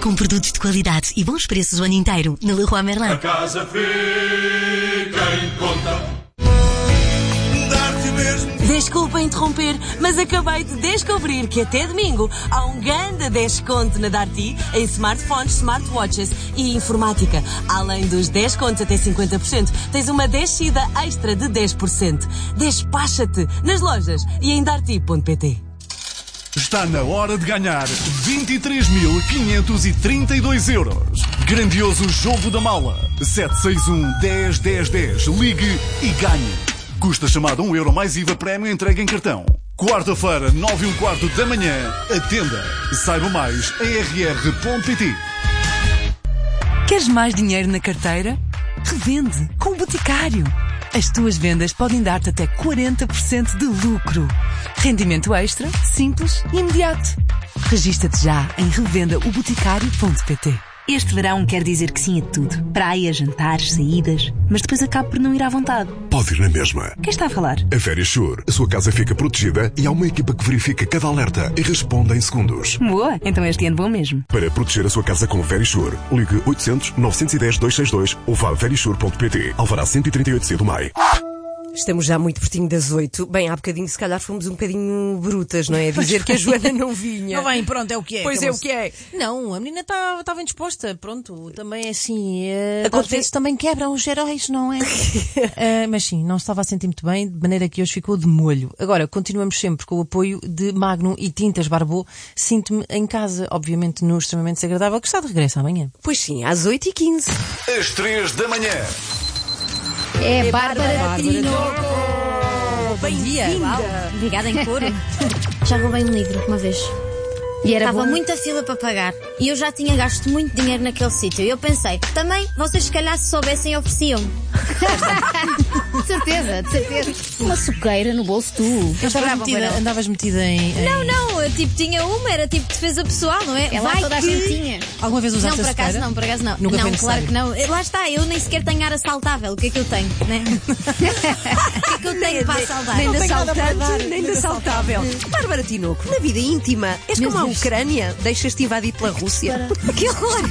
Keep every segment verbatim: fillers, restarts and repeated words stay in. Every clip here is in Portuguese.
Com produtos de qualidade e bons preços o ano inteiro. No Leroy Merlin. A casa fica em conta. Desculpa interromper, mas acabei de descobrir que até domingo há um grande desconto na Darty em smartphones, smartwatches e informática. Além dos descontos até cinquenta por cento, tens uma descida extra de dez por cento. Despacha-te nas lojas e em darty ponto pt. Está na hora de ganhar vinte e três mil quinhentos e trinta e dois euros. Grandioso jogo da mala. sete seis um, dez, dez, dez. Ligue e ganhe. Custa chamada um euro mais I V A prémio entregue em cartão. Quarta-feira, nove e um quarto da manhã. Atenda. Saiba mais em r r ponto p t. Queres mais dinheiro na carteira? Revende com o Boticário. As tuas vendas podem dar-te até quarenta por cento de lucro. Rendimento extra, simples e imediato. Regista-te já em revenda o boticário ponto p t. Este verão quer dizer que sim a tudo. Praia, jantares, saídas. Mas depois acabo por não ir à vontade. Pode ir na mesma. Quem está a falar? A Verisure. A sua casa fica protegida e há uma equipa que verifica cada alerta e responde em segundos. Boa, então este ano vou mesmo. Para proteger a sua casa com Verisure, ligue oitocentos, novecentos e dez, duzentos e sessenta e dois ou vá a verisure ponto p t. Alvará cento e trinta e oito C do M A I. Estamos já muito pertinho das oito. Bem, há bocadinho se calhar fomos um bocadinho brutas, não é? A dizer que a Joana não vinha. Não vem, pronto, é o que é. Pois é o que é. Não, a menina está tá bem disposta, pronto. Também é assim, é, Aconte... às vezes também quebram os heróis, não é? uh, mas sim, não estava a sentir muito bem, de maneira que hoje ficou de molho. Agora, continuamos sempre com o apoio de Magnum e Tintas Barbô. Sinto-me em casa, obviamente no extremamente desagradável, que está de regresso amanhã. Pois sim, às oito e quinze. Às três da manhã. É, é Bárbara Tinoco! Bem-vinda! Obrigada em couro. Já roubei um livro uma vez. E era Estava bom? muita fila para pagar. E eu já tinha gasto muito dinheiro naquele sítio. E eu pensei, também, vocês se calhar se soubessem ofereciam-me. De certeza, de certeza. Uma suqueira no bolso, tu. Andavas metida, andavas metida em, em... Não, não, eu, tipo, tinha uma, era tipo defesa pessoal, não é? É lá Vai toda a que... gente tinha. Alguma vez usaste Não, por a acaso suqueira? não, por acaso não. Nunca não, foi claro necessário. que não. Lá está, eu nem sequer tenho ar assaltável. O que é que eu tenho, né? O que é que eu tenho para assaltar? Nem Não de tenho nada para assaltante, dar. nem de assaltável. Bárbara Tinoco, na vida íntima, és Meu como a Deus. Ucrânia? Deixas-te invadir pela Rússia? Que horror!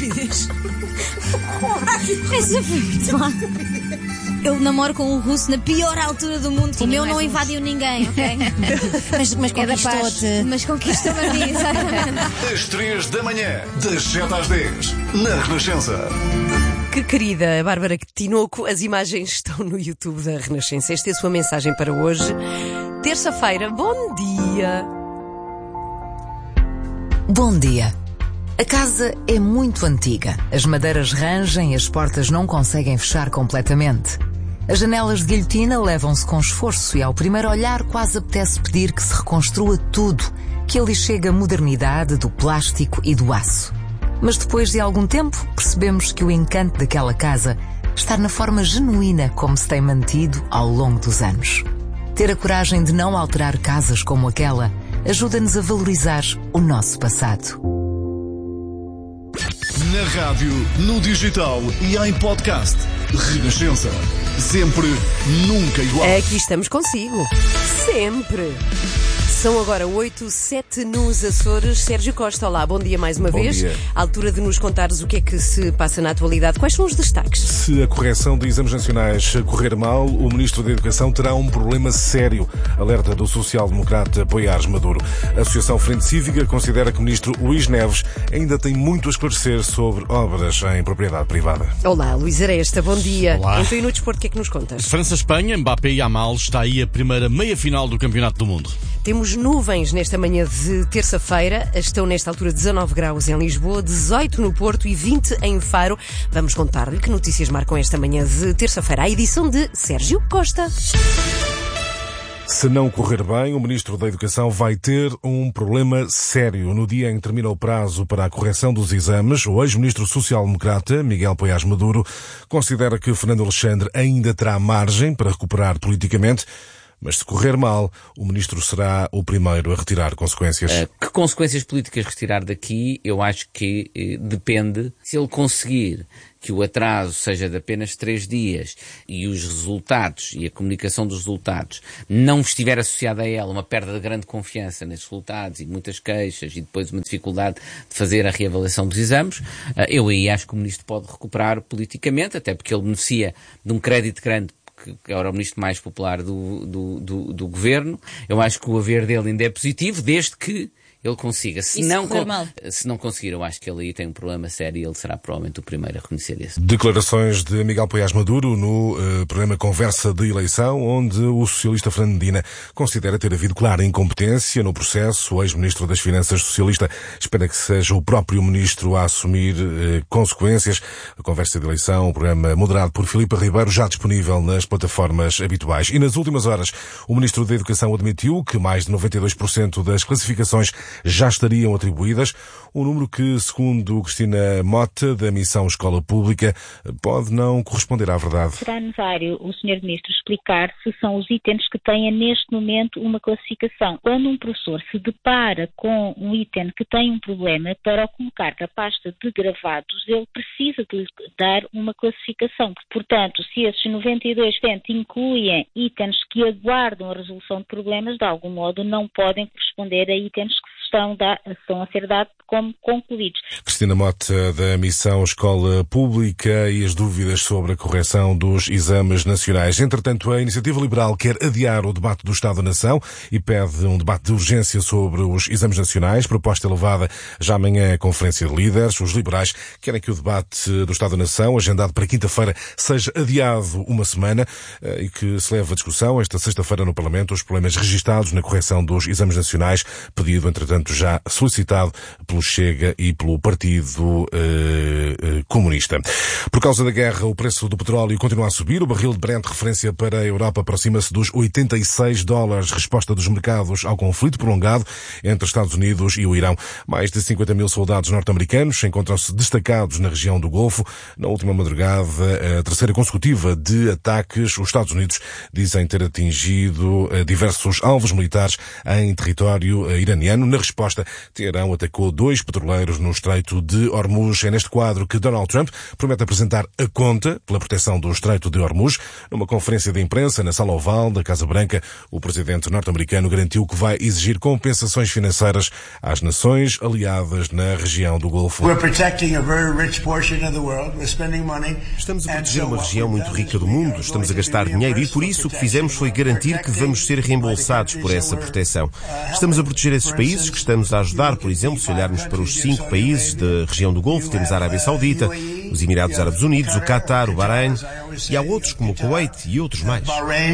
Essa foi muito mal. Eu namoro com um russo na pior altura do mundo. O meu não invadiu ninguém, ok? Mas, mas É da paz. conquistou-te. Mas conquistou-me a mim, exatamente. Às três da manhã, das sete às dez, na Renascença. Que querida Bárbara Tinoco, as imagens estão no YouTube da Renascença. Esta é a sua mensagem para hoje. Terça-feira, bom dia. Bom dia. A casa é muito antiga. As madeiras rangem e as portas não conseguem fechar completamente. As janelas de guilhotina levam-se com esforço e ao primeiro olhar quase apetece pedir que se reconstrua tudo, que ali chegue a modernidade do plástico e do aço. Mas depois de algum tempo percebemos que o encanto daquela casa está na forma genuína como se tem mantido ao longo dos anos. Ter a coragem de não alterar casas como aquela ajuda-nos a valorizar o nosso passado. Na rádio, no digital e em podcast. Renascença. Sempre, nunca igual. Aqui estamos consigo. Sempre. São agora oito, sete nos Açores. Sérgio Costa, olá, bom dia mais uma Bom vez. dia. À altura de nos contares o que é que se passa na atualidade. Quais são os destaques? Se a correção de exames nacionais correr mal, o Ministro da Educação terá um problema sério, alerta do social-democrata Poiares Maduro. A Associação Frente Cívica considera que o Ministro Luís Neves ainda tem muito a esclarecer sobre obras em propriedade privada. Olá, Luís Aresta, bom dia. Olá. Então e no desporto, o que é que nos contas? França-Espanha, Mbappé e Yamal, está aí a primeira meia-final do Campeonato do Mundo. Temos nuvens nesta manhã de terça-feira. Estão nesta altura dezanove graus em Lisboa, dezoito no Porto e vinte em Faro. Vamos contar-lhe que notícias marcam esta manhã de terça-feira. A edição de Sérgio Costa. Se não correr bem, o Ministro da Educação vai ter um problema sério. No dia em que termina o prazo para a correção dos exames, o ex-ministro social-democrata, Miguel Poiares Maduro, considera que Fernando Alexandre ainda terá margem para recuperar politicamente, Mas se correr mal, o Ministro será o primeiro a retirar consequências. Uh, que consequências políticas retirar daqui? Eu acho que eh, depende. Se ele conseguir que o atraso seja de apenas três dias e os resultados e a comunicação dos resultados não estiver associada a ela uma perda de grande confiança nesses resultados e muitas queixas e depois uma dificuldade de fazer a reavaliação dos exames, eu aí acho que o Ministro pode recuperar politicamente, até porque ele beneficia de um crédito grande, que era o ministro mais popular do, do, do, do governo. Eu acho que o haver dele ainda é positivo, desde que ele consiga. Se, não, con- se não conseguir, eu acho que ele aí tem um problema sério e ele será provavelmente o primeiro a reconhecer isso. Declarações de Miguel Poiás Maduro no uh, programa Conversa de Eleição, onde o socialista Fernando Medina considera ter havido clara incompetência no processo. O ex-ministro das Finanças socialista espera que seja o próprio ministro a assumir uh, consequências. A Conversa de Eleição, um programa moderado por Filipe Ribeiro, já disponível nas plataformas habituais. E nas últimas horas, o ministro da Educação admitiu que mais de noventa e dois por cento das classificações já estariam atribuídas, um número que, segundo Cristina Mota, da Missão Escola Pública, pode não corresponder à verdade. Será necessário o senhor Ministro explicar se são os itens que têm neste momento uma classificação. Quando um professor se depara com um item que tem um problema, para o colocar na pasta de gravados, ele precisa de lhe dar uma classificação. Portanto, se esses noventa e dois por cento incluem itens que aguardam a resolução de problemas, de algum modo não podem corresponder a itens que Estão, da, estão a ser dados como concluídos. Cristina Mota, da Missão Escola Pública, e as dúvidas sobre a correção dos exames nacionais. Entretanto, a Iniciativa Liberal quer adiar o debate do Estado-Nação e pede um debate de urgência sobre os exames nacionais, proposta elevada já amanhã à Conferência de Líderes. Os liberais querem que o debate do Estado-Nação, agendado para quinta-feira, seja adiado uma semana e que se leve a discussão esta sexta-feira no Parlamento os problemas registados na correção dos exames nacionais, pedido, entretanto, já solicitado pelo Chega e pelo Partido eh, eh, Comunista. Por causa da guerra, o preço do petróleo continua a subir. O barril de Brent, referência para a Europa, aproxima-se dos oitenta e seis dólares, resposta dos mercados ao conflito prolongado entre Estados Unidos e o Irão. Mais de cinquenta mil soldados norte-americanos encontram-se destacados na região do Golfo. Na última madrugada, a terceira consecutiva de ataques, os Estados Unidos dizem ter atingido diversos alvos militares em território iraniano. Na resposta, Teherão atacou dois petroleiros no Estreito de Hormuz. É neste quadro que Donald Trump promete apresentar a conta pela proteção do Estreito de Hormuz. Numa conferência de imprensa na Sala Oval da Casa Branca, o presidente norte-americano garantiu que vai exigir compensações financeiras às nações aliadas na região do Golfo. Estamos a proteger uma região muito rica do mundo, estamos a gastar dinheiro e por isso o que fizemos foi garantir que vamos ser reembolsados por essa proteção. Estamos a proteger esses países que estamos a ajudar, por exemplo, se olharmos para os cinco países da região do Golfo, temos a Arábia Saudita, os Emirados Árabes Unidos, o Qatar, o Bahrein, e há outros como o Kuwait e outros mais.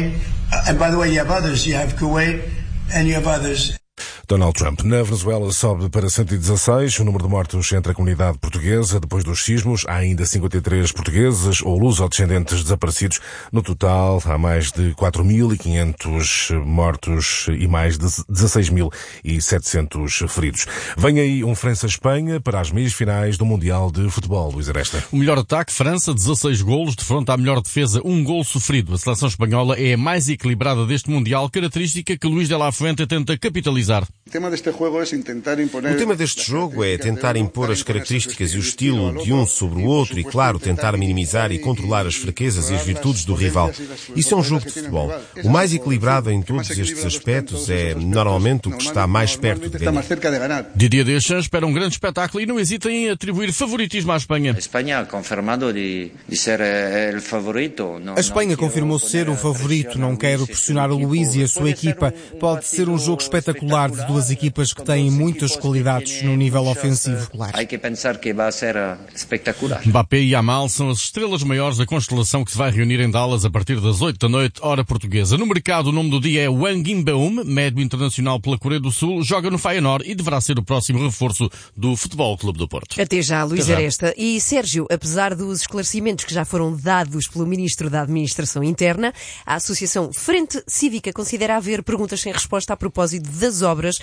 Donald Trump. Na Venezuela sobe para cento e dezasseis o número de mortos entre a comunidade portuguesa depois dos sismos. Há ainda cinquenta e três portugueses ou luso-descendentes desaparecidos. No total, há mais de quatro mil e quinhentos mortos e mais de dezasseis mil e setecentos feridos. Vem aí um França-Espanha para as meias finais do Mundial de Futebol. Luís Aresta. O melhor ataque, França, dezasseis golos, de fronte à melhor defesa, um gol sofrido. A seleção espanhola é a mais equilibrada deste Mundial, característica que Luís de la Fuente tenta capitalizar. O tema deste jogo é tentar impor as características e o estilo de um sobre o outro e, claro, tentar minimizar e controlar as fraquezas e as virtudes do rival. Isso é um jogo de futebol. O mais equilibrado em todos estes aspectos é, normalmente, o que está mais perto de ganhar. Didier Deschamps espera um grande espetáculo e não hesita em atribuir favoritismo à Espanha. A Espanha confirmou ser o favorito. A Espanha confirmou ser o favorito. Não quero pressionar o Luís e a sua equipa. Pode ser um jogo espetacular de duas equipas que têm muitas qualidades no nível ofensivo. Há que pensar que vai ser espetacular. Mbappé e Yamal são as estrelas maiores da constelação que se vai reunir em Dallas a partir das oito da noite, hora portuguesa. No mercado, o nome do dia é Wang Inbeum, médio internacional pela Coreia do Sul, joga no Feyenoord e deverá ser o próximo reforço do Futebol Clube do Porto. Até já, Luís Aresta. E Sérgio, apesar dos esclarecimentos que já foram dados pelo Ministro da Administração Interna, a Associação Frente Cívica considera haver perguntas sem resposta a propósito das obras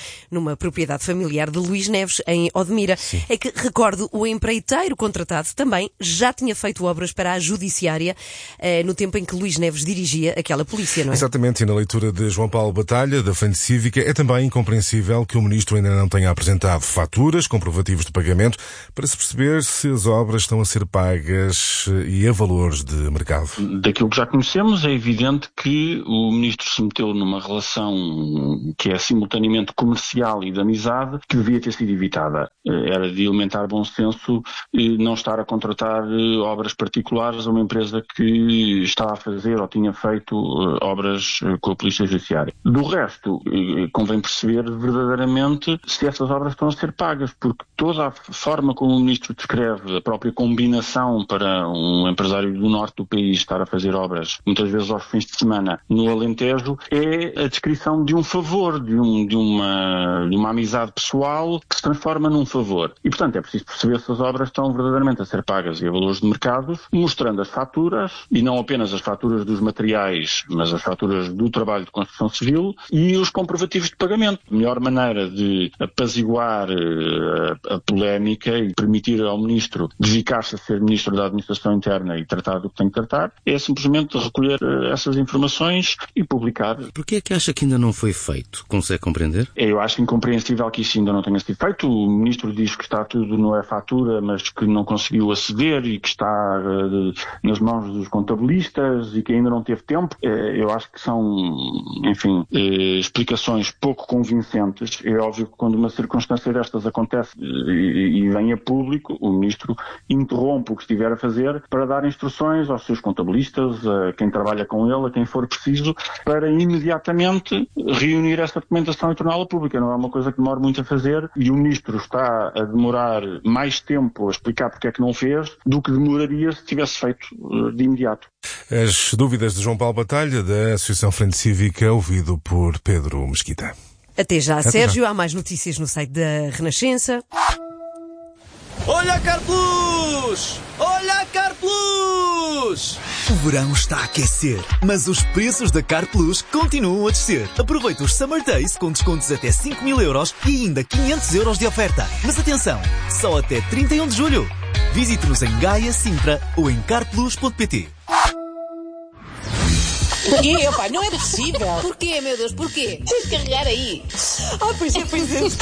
numa propriedade familiar de Luís Neves, em Odmira. Sim. É que, recordo, o empreiteiro contratado também já tinha feito obras para a Judiciária eh, no tempo em que Luís Neves dirigia aquela polícia, não é? Exatamente, e na leitura de João Paulo Batalha, da Frente Cívica, é também incompreensível que o Ministro ainda não tenha apresentado faturas, comprovativos de pagamento, para se perceber se as obras estão a ser pagas e a valores de mercado. Daquilo que já conhecemos, é evidente que o Ministro se meteu numa relação que é simultaneamente comercial e de amizade, que devia ter sido evitada. Era de elementar bom senso não estar a contratar obras particulares a uma empresa que estava a fazer ou tinha feito obras com a Polícia Judiciária. Do resto, convém perceber verdadeiramente se essas obras estão a ser pagas, porque toda a forma como o Ministro descreve a própria combinação para um empresário do norte do país estar a fazer obras, muitas vezes aos fins de semana, no Alentejo, é a descrição de um favor, de, um, de, uma, de uma amizade pessoal que se transforma num favor. E, portanto, é preciso perceber se as obras estão verdadeiramente a ser pagas e a valores de mercado, mostrando as faturas, e não apenas as faturas dos materiais, mas as faturas do trabalho de construção civil e os comprovativos de pagamento. A melhor maneira de apaziguar a, a polémica e permitir ao Ministro dedicar-se a ser Ministro da Administração Interna e tratar do que tem que tratar é simplesmente recolher essas informações e publicar. Porquê é que acha que ainda não foi feito? Consegue compreender? Eu acho incompreensível que isso ainda não tenha sido feito. O Ministro diz que está tudo no e-fatura, mas que não conseguiu aceder e que está uh, nas mãos dos contabilistas e que ainda não teve tempo. Uh, eu acho que são, enfim, uh, explicações pouco convincentes. É óbvio que quando uma circunstância destas acontece uh, e, e vem a público, o Ministro interrompe o que estiver a fazer para dar instruções aos seus contabilistas, a quem trabalha com ele, a quem for preciso, para imediatamente reunir essa documentação e torná-la pública. Não é uma coisa que demora muito a fazer e o Ministro está a demorar mais tempo a explicar porque é que não fez do que demoraria se tivesse feito de imediato. As dúvidas de João Paulo Batalha, da Associação Frente Cívica, ouvido por Pedro Mesquita. Até já, Até Sérgio. já. Há mais notícias no site da Renascença. Olha a Carplus! Olha a Carplus! O verão está a aquecer, mas os preços da Carplus continuam a descer. Aproveita os Summer Days com descontos até cinco mil euros e ainda quinhentos euros de oferta. Mas atenção, só até trinta e um de julho. Visite-nos em Gaia, Sintra ou em carplus ponto pt. Porquê? Epá, não é possível. Porquê, meu Deus, porquê? Tens de carregar aí. Ah, pois é, pois é.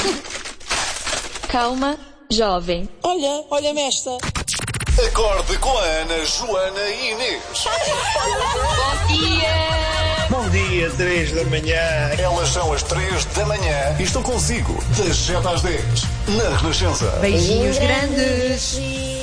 Calma, jovem. Olha, olha-me esta. Acorde com a Ana, Joana e Inês. Bom dia! Bom dia, três da manhã. Elas são as três da manhã e estão consigo das sete às dez na Renascença. Beijinhos grandes.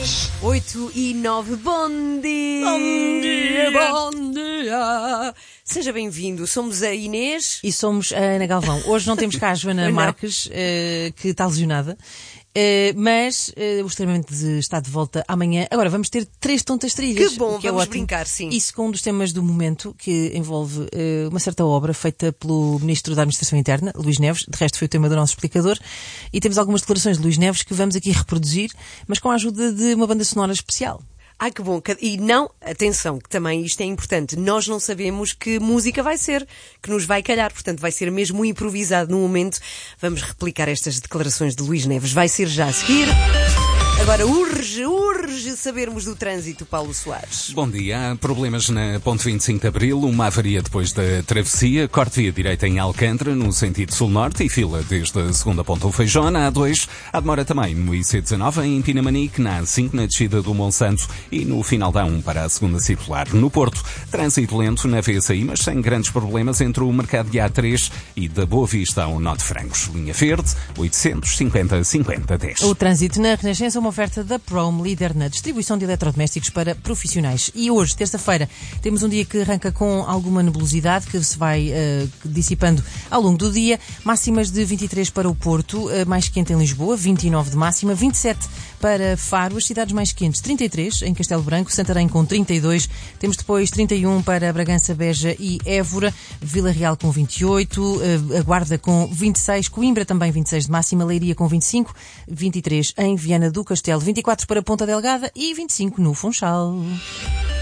oito e nove, bom dia. Bom dia. Bom dia. Seja bem-vindo, somos a Inês. E somos a Ana Galvão. Hoje não temos cá a Joana Marques, uh, que está lesionada. Uh, mas uh, o extremamente está de volta amanhã. Agora vamos ter três tontas trilhas. Que bom, que vamos é brincar, sim. Isso com um dos temas do momento, que envolve uh, uma certa obra feita pelo Ministro da Administração Interna, Luís Neves. De resto foi o tema do nosso explicador. E temos algumas declarações de Luís Neves que vamos aqui reproduzir, mas com a ajuda de uma banda sonora especial. Ai, que bom. E não, atenção, que também isto é importante, nós não sabemos que música vai ser, que nos vai calhar, portanto vai ser mesmo improvisado no momento. Vamos replicar estas declarações de Luís Neves. Vai ser já a seguir. Agora urge, urge sabermos do trânsito, Paulo Soares. Bom dia. Há problemas na Ponte vinte e cinco de Abril, uma avaria depois da travessia, corte via direita em Alcântara, no sentido sul-norte, e fila desde a segunda ponta do Feijó, na A dois. Há demora também no I C dezanove, em Pinamanique, na A cinco, na descida do Monsanto, e no final da A um para a segunda circular. No Porto, trânsito lento na V S I, mas sem grandes problemas entre o mercado de A três e da Boa Vista ao Nó de Francos. Linha verde, oitocentos e cinquenta, cinquenta, dez. O trânsito na Renascença, uma oferta da Prom, líder na distribuição de eletrodomésticos para profissionais. E hoje, terça-feira, temos um dia que arranca com alguma nebulosidade que se vai uh, dissipando ao longo do dia. Máximas de vinte e três para o Porto, uh, mais quente em Lisboa, vinte e nove de máxima, vinte e sete para Faro, as cidades mais quentes, trinta e três em Castelo Branco, Santarém com trinta e dois, temos depois trinta e um para Bragança, Beja e Évora, Vila Real com vinte e oito, uh, a Guarda com vinte e seis, Coimbra também vinte e seis de máxima, Leiria com vinte e cinco, vinte e três em Viana do Castelo, vinte e quatro para Ponta Delgada e vinte e cinco no Funchal.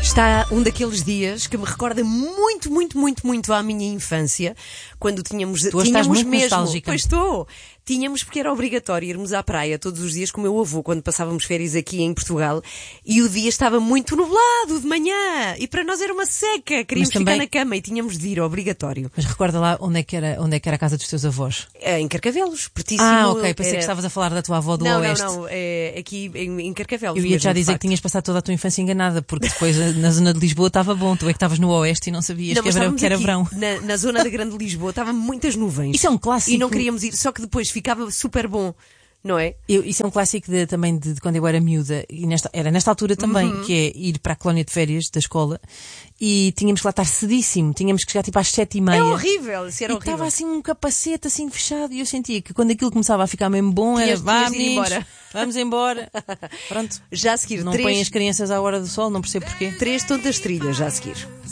Está um daqueles dias que me recorda muito, muito, muito, muito à minha infância, quando tínhamos, tu tínhamos estás muito mesmo, nostálgica. pois estou, tínhamos porque era obrigatório irmos à praia todos os dias com o meu avô, quando passávamos férias aqui em Portugal, e o dia estava muito nublado de manhã, e para nós era uma seca, queríamos também... ficar na cama e tínhamos de ir, obrigatório. Mas recorda lá onde é que era, onde é que era a casa dos teus avós? É, em Carcavelos, pertíssimo. Ah, ok, pensei era... que estavas a falar da tua avó do não, Oeste. Não, não, é aqui em, em Carcavelos. Eu ia já mesmo, dizer que tinhas passado toda a tua infância enganada, porque depois na zona de Lisboa estava bom, tu é que estavas no Oeste e não sabias não, que era, que era aqui, verão. Na, na zona da Grande Lisboa estavam muitas nuvens. Isso é um clássico. E não queríamos ir, só que depois ficava super bom, não é? Eu, isso é um clássico de, também de, de quando eu era miúda, e nesta, era nesta altura também, Uhum. que é ir para a colónia de férias da escola e tínhamos que lá estar cedíssimo, tínhamos que chegar tipo às sete e meia. É horrível, isso era e horrível. estava assim um capacete assim fechado e eu sentia que quando aquilo começava a ficar mesmo bom era Tinhas- vá tinhas de ir meninos, embora." vamos embora. Pronto. Já a seguir, Não três, põem as crianças à hora do sol, não percebo porquê. três tontas trilhas já a seguir.